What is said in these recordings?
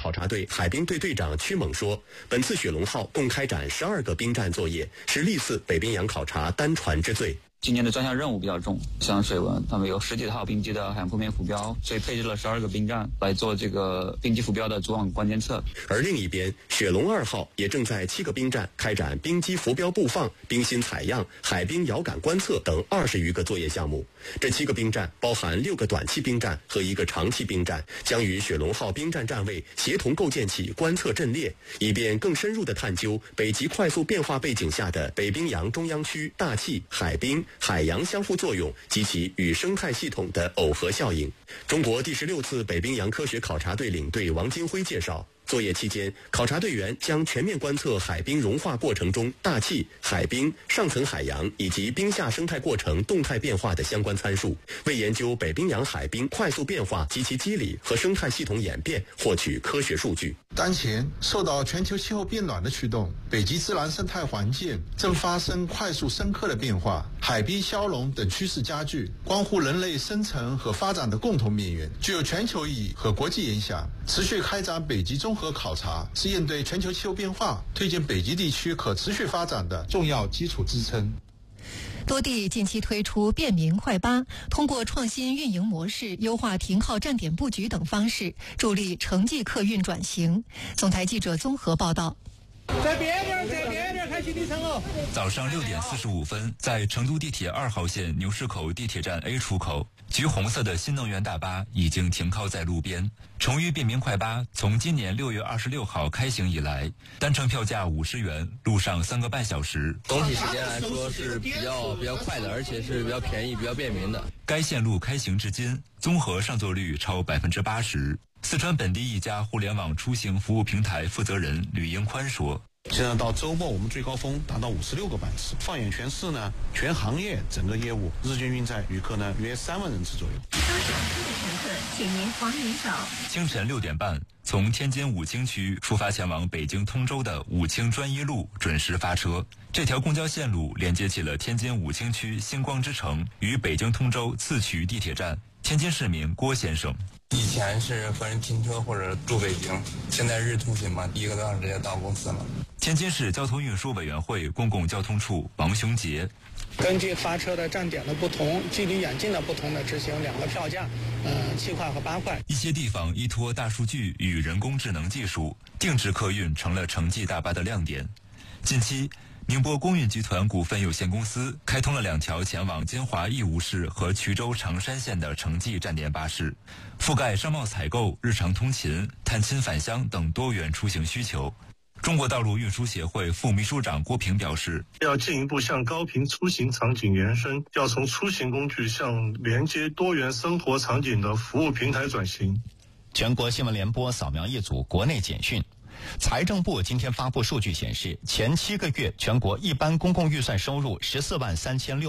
考察队海兵队队长屈猛说，本次雪龙号共开展12个兵站作业，是历次北冰洋考察单船之最。 今年的专项任务比较重，像水文，他们有10几套冰机的海洋铺面浮标，所以配置了12个兵站来做这个冰机浮标的主网关监测。 而另一边，雪龙2号也正在7个兵站开展冰机浮标布放、冰芯采样、海冰遥感观测等20余个作业项目。这7个兵站包含6个短期兵站和1个长期兵站，将与雪龙号兵站站位协同构建起观测阵列，以便更深入地探究北极快速变化背景下的北冰洋中央区大气、海冰、海洋相互作用及其与生态系统的耦合效应。中国第16次北冰洋科学考察队领队王金辉介绍，作业期间，考察队员将全面观测海冰融化过程中大气、海冰、上层海洋以及冰下生态过程动态变化的相关参数，为研究北冰洋海冰快速变化及其机理和生态系统演变获取科学数据。 当前受到全球气候变暖的驱动，北极自然生态环境正发生快速深刻的变化，海冰消融等趋势加剧，关乎人类生存和发展的共同命运，具有全球意义和国际影响。持续开展北极综合考察是应对全球气候变化、推进北极地区可持续发展的重要基础支撑。 多地近期推出便民快巴，通过创新运营模式、优化停靠站点布局等方式，助力城际客运转型。总台记者综合报道。 在边边开启里程哦。 早上6点45分，在成都地铁2号线牛市口地铁站 A 出口，橘红色的新能源大巴已经停靠在路边。崇渝便民快巴从今年6月26号开行以来，单程票价50元，路上3个半小时。 总体时间来说是比较快的，而且是比较便宜、比较便民的。 该线路开行至今，综合上座率超80%。四川本地一家互联网出行服务平台负责人吕英宽说， 现在到周末我们最高峰达到56个班次，放眼全市呢，全行业整个业务日均运载旅客呢约3万人次左右。 请您黄您少。清晨6点半，从天津武清区出发前往北京通州的武清专一路准时发车。这条公交线路连接起了天津武清区星光之城与北京通州自衢地铁站。天津市民郭先生， 以前是和人拼车或者住北京，现在日通勤嘛，1个多小时直接到公司了。 天津市交通运输委员会公共交通处王雄杰， 根据发车的站点的不同、距离远近的不同的执行2个票价，7块和8块。 一些地方依托大数据与人工智能技术，定制客运成了城际大巴的亮点。近期，宁波公运集团股份有限公司开通了2条前往金华义乌市和衢州长山县的城际站点巴士，覆盖商贸采购、日常通勤、探亲返乡等多元出行需求。中国道路运输协会副秘书长郭平表示， 要进一步向高频出行场景延伸，要从出行工具向连接多元生活场景的服务平台转型。 全国新闻联播扫描一组国内简讯。财政部今天发布数据显示，前7个月全国一般公共预算收入14万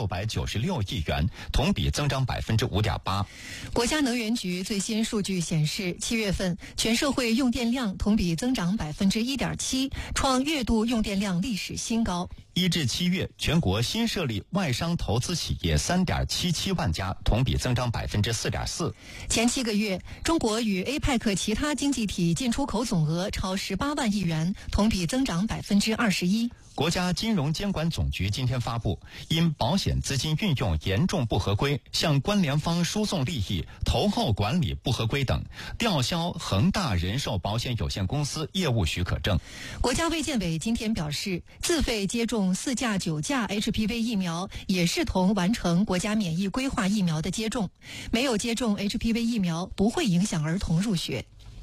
3696亿元，同比增长5.8%。 国家能源局最新数据显示，7月份全社会用电量同比增长1.7%，创月度用电量历史新高。 1至7月，全国新设立外商投资企业3.77万家，同比增长4.4%。 前7个月，中国与 APEC 其他经济体进出口总额超18万亿元，同比增长21%。 国家金融监管总局今天发布，因保险资金运用严重不合规，向关联方输送利益、投后管理不合规等，吊销恒大人寿保险有限公司业务许可证。 国家卫健委今天表示，自费接种4价9价 HPV 疫苗也视同完成国家免疫规划疫苗的接种，没有接种 HPV 疫苗不会影响儿童入学。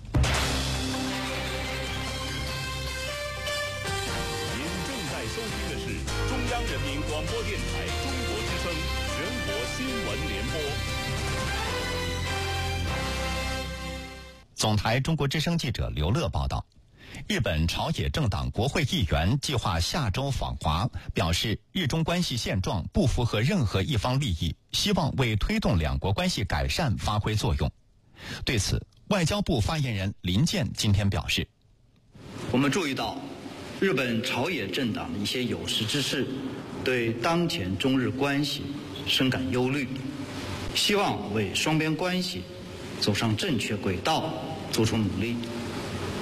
中央人民广播电台中国之声全国新闻联播。 总台中国之声记者刘乐报道，日本朝野政党国会议员计划下周访华，表示日中关系现状不符合任何一方利益，希望为推动两国关系改善发挥作用。对此，外交部发言人林健今天表示， 我们注意到日本朝野政党的一些有识之士对当前中日关系深感忧虑，希望为双边关系走上正确轨道做出努力。